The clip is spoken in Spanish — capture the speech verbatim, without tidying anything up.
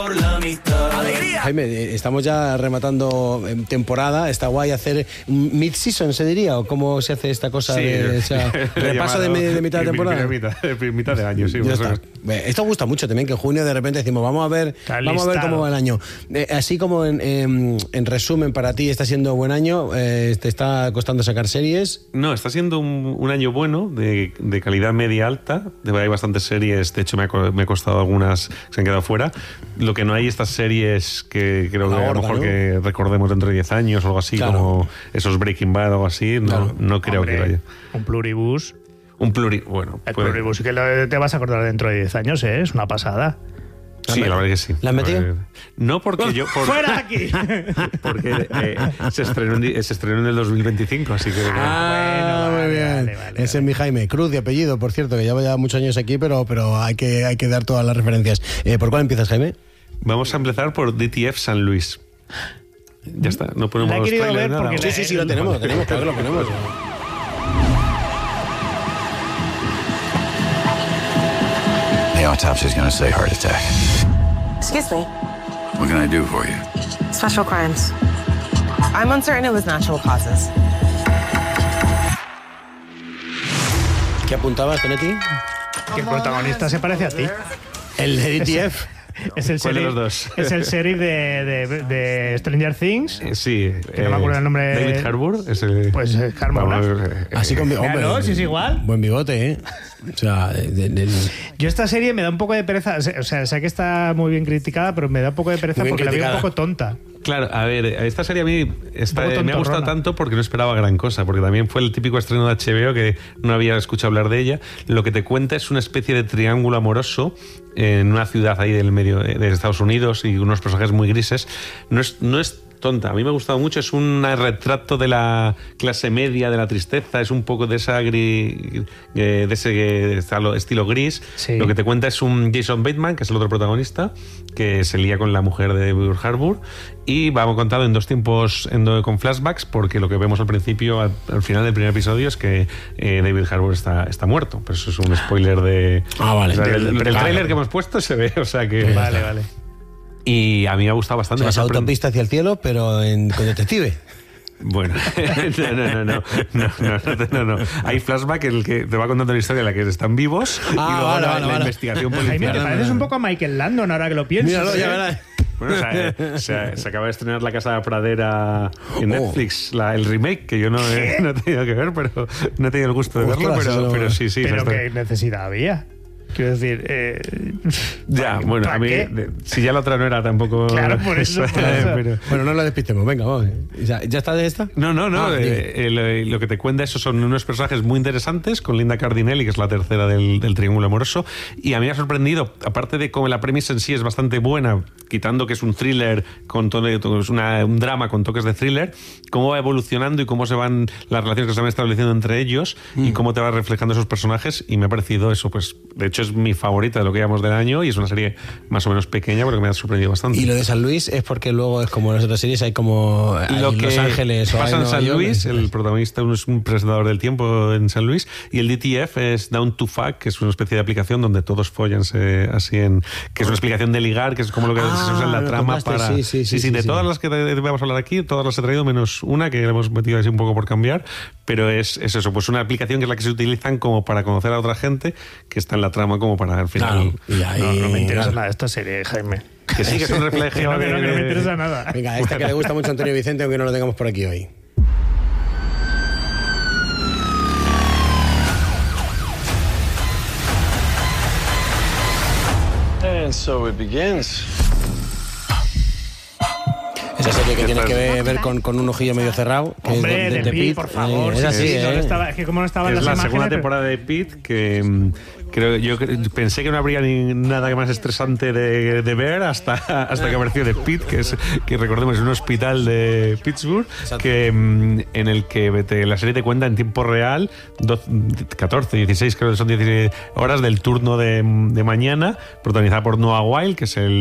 Jaime, estamos ya rematando temporada. ¿Está guay hacer mid-season, se diría? ¿O cómo se hace esta cosa? Sí, de, o sea, repaso de, de mitad de temporada. Mitad, mitad de año, sí. Esto gusta mucho también, que en junio de repente decimos, vamos a ver, vamos a ver cómo va el año. Eh, así como en, en, en resumen, para ti está siendo buen año, eh, ¿te está costando sacar series? No, está siendo un, un año bueno, de, de calidad media alta. Hay bastantes series, de hecho me ha, me ha costado algunas que se han quedado fuera. Lo que no hay estas series que creo que a lo mejor, ¿no?, que recordemos dentro de diez años o algo así, claro, como esos Breaking Bad o algo así, no, claro, no creo. Hombre, que haya. Un pluribus. Un pluri... Bueno, el puede... pluribus que te vas a acordar dentro de diez años, ¿eh? Es una pasada. Sí, la verdad que sí. ¿La has metido? No, porque yo... Por... ¡Fuera aquí! Porque eh, se, estrenó en, se estrenó en el dos mil veinticinco, así que... Ah, bueno, muy bien. Vale, vale, Ese vale. es mi Jaime. Cruz de apellido, por cierto, que lleva ya muchos años aquí, pero, pero hay, que, hay que dar todas las referencias. Eh, ¿Por cuál empiezas, Jaime? Vamos a empezar por D T F San Luis. Ya está, no ponemos los trailers, nada. Porque sí, sí, sí, lo tenemos, lo tenemos, claro que lo ponemos. The autopsy is going to say heart attack. Excuse me. What can I do for you? Special crimes. I'm uncertain it was natural causes. ¿Qué apuntabas, Tonetti? Que el protagonista se parece a ti. El de D T F. Es el ¿Cuál sheriff, de los dos? Es el sheriff de, de, de Stranger Things. Eh, sí. Que eh, no me acuerdo el nombre. David Harbour. Es el... Pues eh, Harbour. Eh, Así con bigote. Claro, si es igual. Buen bigote, ¿eh? O sea, de, de, de... Yo esta serie me da un poco de pereza. O sea, sé que está muy bien criticada, pero me da un poco de pereza porque criticada. La veo un poco tonta. Claro, a ver, esta serie a mí esta, me ha gustado tanto porque no esperaba gran cosa, porque también fue el típico estreno de H B O que no había escuchado hablar de ella. Lo que te cuenta es una especie de triángulo amoroso en una ciudad ahí del medio de Estados Unidos y unos personajes muy grises. No es, no es tonta, a mí me ha gustado mucho, es un retrato de la clase media, de la tristeza, es un poco de esa gris, de ese estilo gris. Sí. Lo que te cuenta es un Jason Bateman, que es el otro protagonista, que se lía con la mujer de David Harbour, y vamos contado en dos tiempos en do, con flashbacks, porque lo que vemos al principio, al, al final del primer episodio, es que eh, David Harbour está, está muerto, pero eso es un spoiler de... Ah, vale. O sea, del, el, del el tráiler que hemos puesto se ve, o sea que... Vale, vale. Y a mí me ha gustado bastante. O sea, es autopista hacia el cielo, pero en, con detective. Bueno, no, no, no, no, no, no, no, no. Hay flashback en el que te va contando la historia en la que están vivos ah, y luego vale, la, vale, la vale. investigación policial. Jaime, te pareces un poco a Michael Landon ahora que lo piensas. Míralo, ya ¿eh? verás. Bueno, o sea, o sea, se acaba de estrenar La Casa de la Pradera en Netflix, oh. la, el remake, que yo no he, no he tenido que ver, pero no he tenido el gusto de verlo, Ostras, pero, no, pero sí, sí. Pero qué necesidad había. Quiero decir, eh, ya, bueno, a mí, de, si ya la otra no era tampoco. Claro, por eso. Por eso. Pero, bueno, no la despistemos, venga, vamos. ¿Ya, ¿Ya está de esta? No, no, no. Ah, eh, eh, lo que te cuenta eso son unos personajes muy interesantes, con Linda Cardinelli, que es la tercera del, del triángulo amoroso, y a mí me ha sorprendido, aparte de cómo la premisa en sí es bastante buena, quitando que es un thriller, con todo, es una, un drama con toques de thriller, cómo va evolucionando y cómo se van las relaciones que se van estableciendo entre ellos mm. y cómo te va reflejando esos personajes, y me ha parecido eso, pues, de hecho es mi favorita de lo que llevamos del año y es una serie más o menos pequeña porque me ha sorprendido bastante. Y lo de San Luis es porque luego es como en las otras series, hay como hay lo que Los Ángeles o pasa en San York, Luis, es, el protagonista es un presentador del tiempo en San Luis, y el D T F es Down to Fuck, que es una especie de aplicación donde todos follan así en, que es una explicación de ligar, que es como lo que ah, se usa en la trama para sí, sí, sí, sí, sí, sí de sí, todas sí. las que vamos a hablar aquí, todas las he traído menos una que le hemos metido así un poco por cambiar, pero es, es eso, pues una aplicación que es la que se utilizan como para conocer a otra gente que está en la trama como para al final. Claro, y ahí, no, no me interesa claro. nada esta serie, Jaime. Que sí, que es un reflejo. no, que no, que no me de... interesa nada. Venga, esta que le gusta mucho a Antonio Vicente, aunque no lo tengamos por aquí hoy. And so it begins. Esa serie que tiene que ver, ver con, con un ojillo medio cerrado. Que Hombre, es de, de, de Pitt, Pitt, por favor. Eh, es así, sí, ¿eh? no estaba, es que como no estaban es las la imágenes, segunda pero... temporada de Pitt que creo yo pensé que no habría ni nada más estresante de, de ver hasta hasta que apareció The Pitt, que es que recordemos es un hospital de Pittsburgh que en el que te, la serie te cuenta en tiempo real doce, catorce, dieciséis creo que son dieciséis horas del turno de, de mañana, protagonizada por Noah Wyle, que es el